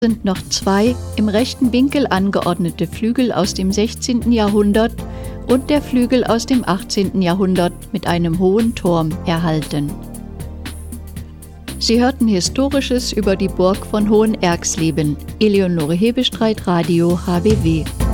sind noch 2 im rechten Winkel angeordnete Flügel aus dem 16. Jahrhundert und der Flügel aus dem 18. Jahrhundert mit einem hohen Turm erhalten. Sie hörten Historisches über die Burg von Hohenerxleben. Eleonore Hebestreit, Radio HBW.